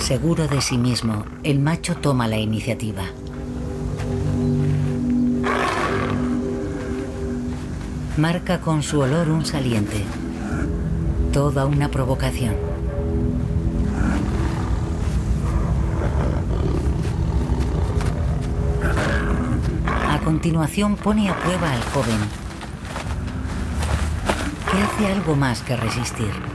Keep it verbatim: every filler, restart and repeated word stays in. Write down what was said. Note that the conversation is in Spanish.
Seguro de sí mismo, el macho toma la iniciativa. Marca con su olor un saliente. Toda una provocación. A continuación pone a prueba al joven, que hace algo más que resistir.